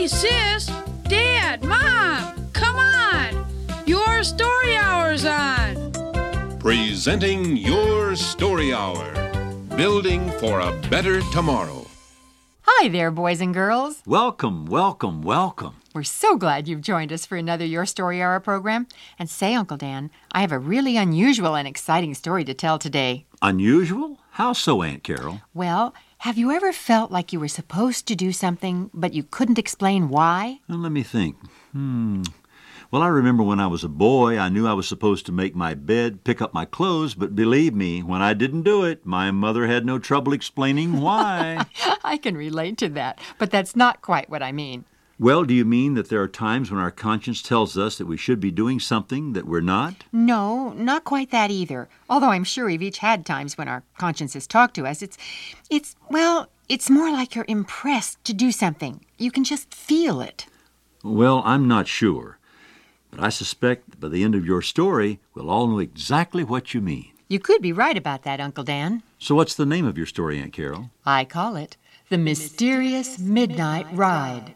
Hey, sis, Dad, Mom, come on. Your story hour's on. Presenting Your Story Hour. Building for a better tomorrow. Hi there, boys and girls. Welcome, welcome, welcome. We're so glad you've joined us for another Your Story Hour program. And say, Uncle Dan, I have a really unusual and exciting story to tell today. Unusual? How so, Aunt Carol? Well, have you ever felt like you were supposed to do something, but you couldn't explain why? Well, let me think. Well, I remember when I was a boy, I knew I was supposed to make my bed, pick up my clothes, but believe me, when I didn't do it, my mother had no trouble explaining why. I can relate to that, but that's not quite what I mean. Well, do you mean that there are times when our conscience tells us that we should be doing something that we're not? No, not quite that either. Although I'm sure we've each had times when our consciences talk to us. It's more like you're impressed to do something. You can just feel it. Well, I'm not sure. But I suspect that by the end of your story, we'll all know exactly what you mean. You could be right about that, Uncle Dan. So what's the name of your story, Aunt Carol? I call it The Mysterious Midnight Ride.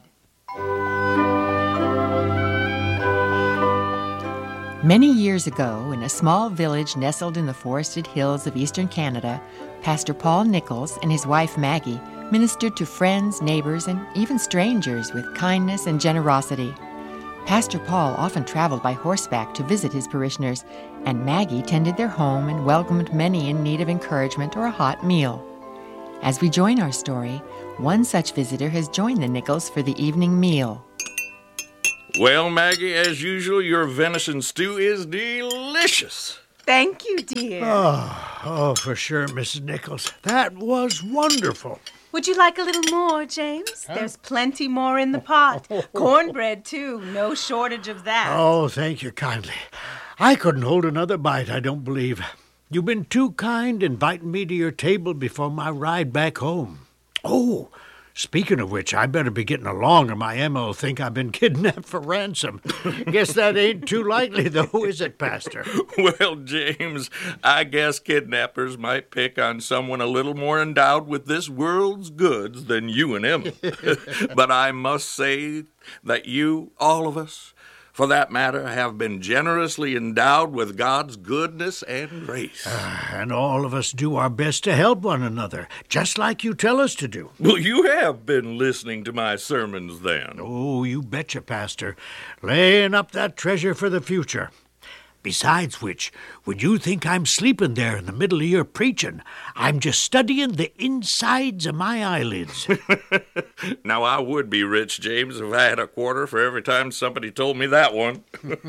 Many years ago, in a small village nestled in the forested hills of eastern Canada, Pastor Paul Nichols and his wife Maggie ministered to friends, neighbors, and even strangers with kindness and generosity. Pastor Paul often traveled by horseback to visit his parishioners, and Maggie tended their home and welcomed many in need of encouragement or a hot meal. As we join our story, one such visitor has joined the Nichols for the evening meal. Well, Maggie, as usual, your venison stew is delicious. Thank you, dear. Oh, for sure, Mrs. Nichols. That was wonderful. Would you like a little more, James? There's plenty more in the pot. Cornbread, too. No shortage of that. Oh, thank you kindly. I couldn't hold another bite, I don't believe. You've been too kind inviting me to your table before my ride back home. Oh, speaking of which, I better be getting along or my Emma will think I've been kidnapped for ransom. Guess that ain't too likely, though, is it, Pastor? Well, James, I guess kidnappers might pick on someone a little more endowed with this world's goods than you and Emma. But I must say that you, all of us, for that matter, have been generously endowed with God's goodness and grace. And all of us do our best to help one another, just like you tell us to do. Well, you have been listening to my sermons, then. Oh, you betcha, Pastor. Laying up that treasure for the future. Besides which, when you think I'm sleeping there in the middle of your preaching, I'm just studying the insides of my eyelids. Now, I would be rich, James, if I had a quarter for every time somebody told me that one.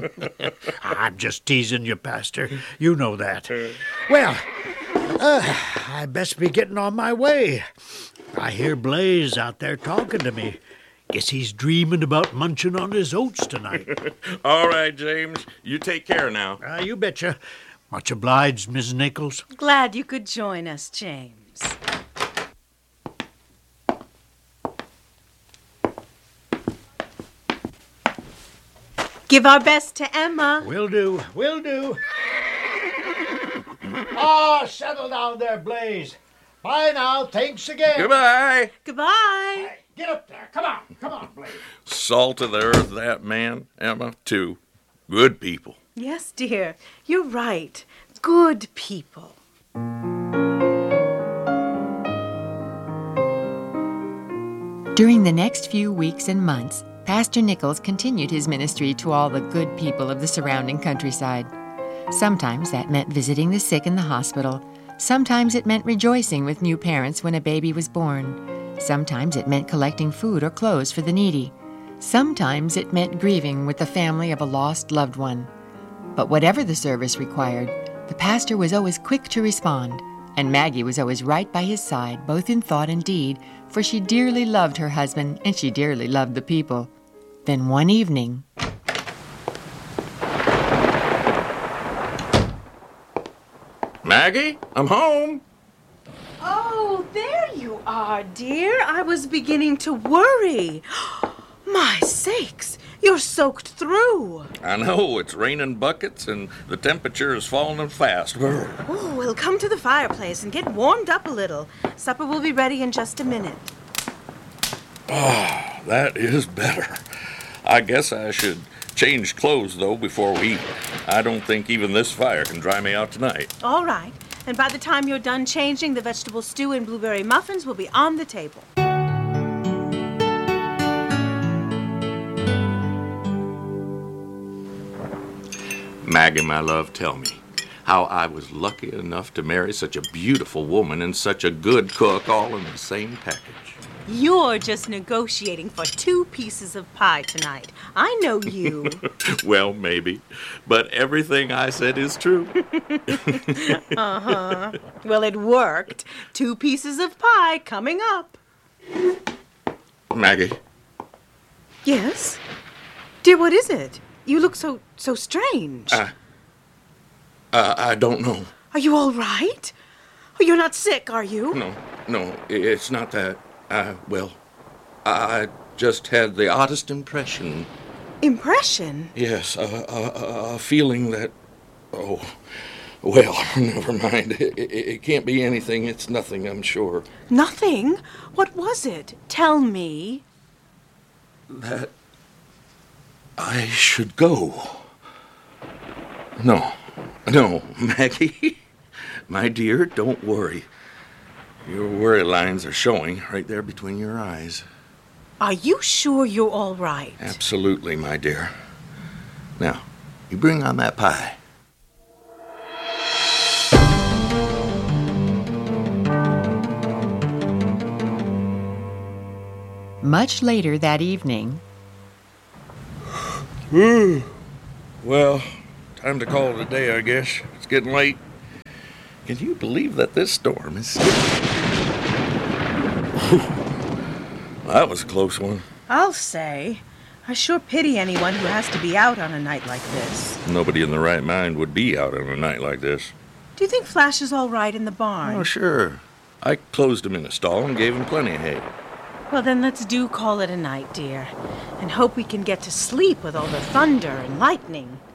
I'm just teasing you, Pastor. You know that. Well, I best be getting on my way. I hear Blaze out there talking to me. Guess he's dreaming about munching on his oats tonight. All right, James. You take care now. You betcha. Much obliged, Miss Nichols. Glad you could join us, James. Give our best to Emma. Will do. Oh, settle down there, Blaze. Bye now. Thanks again. Goodbye. Goodbye. Get up there. Come on, Blaze. Salt of the earth, that man, Emma, too. Good people. Yes, dear. You're right. Good people. During the next few weeks and months, Pastor Nichols continued his ministry to all the good people of the surrounding countryside. Sometimes that meant visiting the sick in the hospital. Sometimes it meant rejoicing with new parents when a baby was born. Sometimes it meant collecting food or clothes for the needy. Sometimes it meant grieving with the family of a lost loved one. But whatever the service required, the pastor was always quick to respond, and Maggie was always right by his side, both in thought and deed, for she dearly loved her husband and she dearly loved the people. Then one evening... Maggie, I'm home. Oh, there you are, dear. I was beginning to worry. My sakes, you're soaked through. I know, it's raining buckets and the temperature is falling fast. Oh, we'll come to the fireplace and get warmed up a little. Supper will be ready in just a minute. Oh, that is better. I guess I should change clothes, though, before we eat. I don't think even this fire can dry me out tonight. All right. And by the time you're done changing, the vegetable stew and blueberry muffins will be on the table. Maggie, my love, tell me how I was lucky enough to marry such a beautiful woman and such a good cook all in the same package. You're just negotiating for 2 pieces of pie tonight. I know you. Well, maybe. But everything I said is true. Uh-huh. Well, it worked. 2 pieces of pie coming up. Maggie. Yes? Dear, what is it? You look so strange. I don't know. Are you all right? Oh, you're not sick, are you? No, it's not that. Well, I just had the oddest impression. Impression? Yes, a feeling that, oh, well, never mind. It can't be anything. It's nothing, I'm sure. Nothing? What was it? Tell me. That I should go. No, Maggie. My dear, don't worry. Your worry lines are showing right there between your eyes. Are you sure you're all right? Absolutely, my dear. Now, you bring on that pie. Much later that evening. Well, time to call it a day, I guess. It's getting late. Can you believe that this storm is still... That was a close one. I'll say. I sure pity anyone who has to be out on a night like this. Nobody in their right mind would be out on a night like this. Do you think Flash is all right in the barn? Oh, sure. I closed him in a stall and gave him plenty of hay. Well, then let's call it a night, dear. And hope we can get to sleep with all the thunder and lightning.